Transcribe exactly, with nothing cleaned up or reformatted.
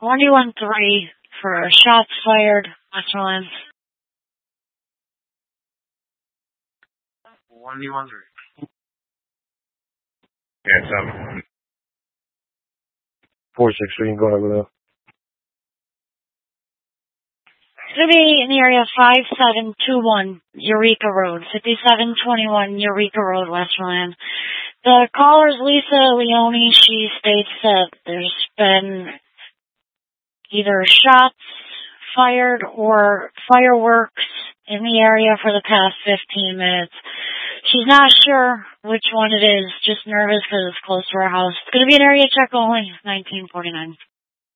one one three for shots fired, Westmoreland. one one three. Yeah, seven. four six three, going over there. It's going to be in the area of five seven two one Eureka Road, fifty-seven twenty-one Eureka Road, Westmoreland. The caller is Lisa Leone. She states that there's been either shots fired or fireworks in the area for the past fifteen minutes. She's not sure which one it is, just nervous because it's close to her house. It's going to be an area check only, nineteen forty-nine.